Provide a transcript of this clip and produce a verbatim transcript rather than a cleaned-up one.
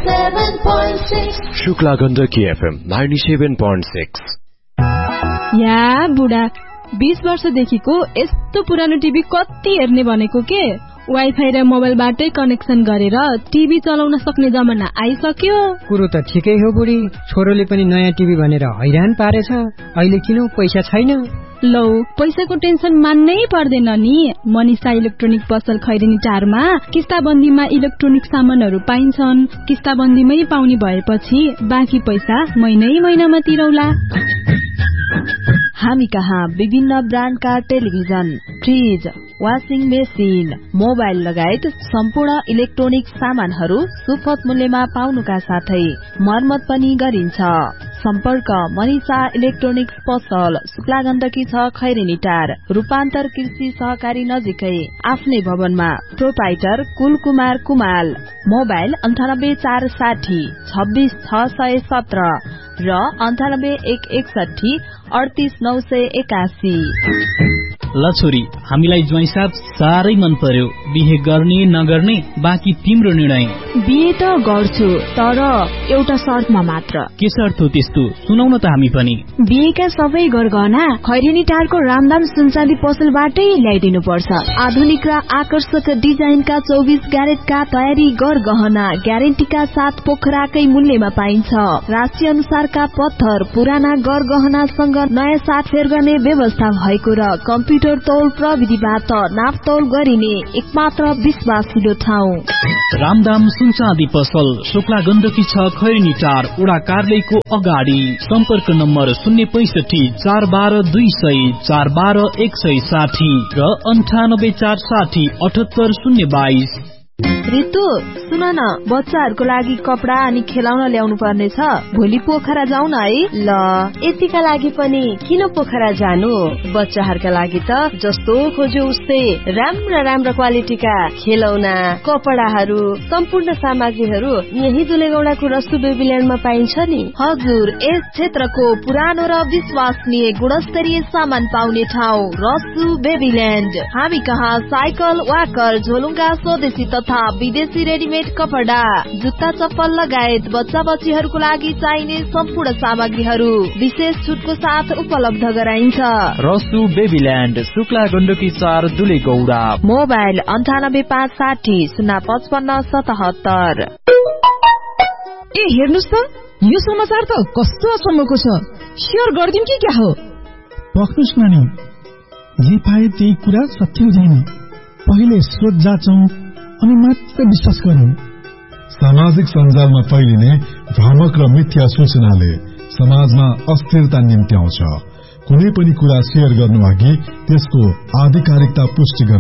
ninety-seven point six. Shukla Gandaki FM ninety-seven point six. या बुढा बीस वर्षदेखिको यस्तो पुरानो टिभी कति हेर्ने भनेको के? वाइफाई र मोबाइलबाटै कनेक्सन गरेर टिभी चलाउन सक्ने जमाना आइसक्यो। कुरो त ठिकै हो बुढी, छोरोले पनि नयाँ टिभी भनेर हैरान पारेछ। अहिले किन पैसा छैन? लौ पैसाको टेन्सन मान्नै पर्दैन नि। मनिषा इलेक्ट्रोनिक पसल खैरेनी टारमा किस्ताबन्दीमा इलेक्ट्रोनिक सामानहरू पाइन्छन्। किस्ताबन्दीमै पाउने भएपछि बाँकी पैसा महिनै महिनामा तिरौला। हामी कहाँ विभिन्न ब्रान्डका television, fridge, washing machine, mobile लगायत सम्पूर्ण इलेक्ट्रोनिक सामानहरू सुपथ मूल्यमा पाउनुका साथै मर्मत पनि गरिन्छ। सम्पर्क मनिषा इलेक्ट्रोनिक्स पसल, शुक्ला गण्डकी छ खैरेनी टार, रूपान्तर कृषि सहकारी नजिकै, आफ्नै भवनमा। प्रोपाइटर कुल कुमार कुमाल। मोबाइल अन्ठानब्बे चार साठी छब्बीस छ सय सत्र र अन्ठानब्बे एक एकसठी अडतीस नौ सय एकासी। ल छोरी, हामीलाई ज्वाइँ साहब साह्रै मन पर्यो। बिहे गर्ने नगर्ने बाँकी तिम्रो निर्णय। बिहे त गर्छु, तर एउटा शर्तमा मात्र। के शर्त हो त्यस्तो? सुनाउन त हामी पनि। बिहेका सबै गरगहना खैरेनी टारको रामदाम सुनचाँदी पसलबाटै ल्याइदिनु पर्छ। आधुनिक र आकर्षक डिजाइनका चौबिस क्यारेटका तयारी गरगहना ग्यारेन्टीका साथ पोखराकै मूल्यमा पाइन्छ। राशि अनुसारका पत्थर, पुराना गरगहनासँग नयाँ साटफेर गर्ने व्यवस्था भएको र कम्प्युटर तौल प्रविधिबाट नापतौल गरिने एकमात्र विश्वासिलो ठाउँ रामदाम सुनचाँदी पसल, शुक्ला गण्डकी छ खैरेनी टार, वडा कार्यालयको अगाडि। सम्पर्क नम्बर शून्य पैसठी चार बाह्र दुई सय चार बाह्र एक सय साठी र अन्ठानब्बे चार साठी अठहत्तर शून्य बाइस। रितु सुन न, बच्चाहरूको लागि कपडा अनि खेलाउन ल्याउनु पर्ने छ। भोलि पोखरा जाउँ न है। ल यतिका लागि पनि किन पोखरा जानु? बच्चाहरूका लागि त जस्तो खोज्यो उस्तै राम्रा राम्रा क्वालिटीका खेलौना, कपडाहरू, सम्पूर्ण सामग्रीहरू यही दुलेगौडाको रसु बेबील्यान्डमा पाइन्छ नि। हजुर, यस क्षेत्रको पुरानो र विश्वसनीय गुणस्तरीय सामान पाउने ठाउँ रसु बेबील्यान्ड। हामी कहाँ साइकल, वाकर, झोलुङ्गा, स्वदेशी तथा विदेशी रेडिमेड कपडा, जुत्ता, चप्पल लगायत बच्चा बच्चीहरूको लागि चाहिने सम्पूर्ण सामग्रीहरू विशेष छुटको साथ उपलब्ध गराइन्छ। रसु बेबील्यान्ड, शुक्ला गण्डकी चार, दुलेगौडा। मोबाइल अन्ठानब्बे पाँच साठी शून्य पचपन्न सतहत्तर। ए हेर्नुस् त, यो समाचार त कस्तो अचम्मको छ। शेयर गर्दिम कि क्या हो? पक्नुस् नानी, जे पाए त्यही कुरा सत्य हुँदैन। पहिले सोच जाँचौं अनि मात्र विश्वास गरौं। सामाजिक सञ्जालमा फैलिने भ्रामक र मिथ्या सूचनाले समाजमा अस्थिरता निम्त्याउँछ। कुनै पनि कुरा शेयर गर्नु अघि त्यसको आधिकारिकता पुष्टि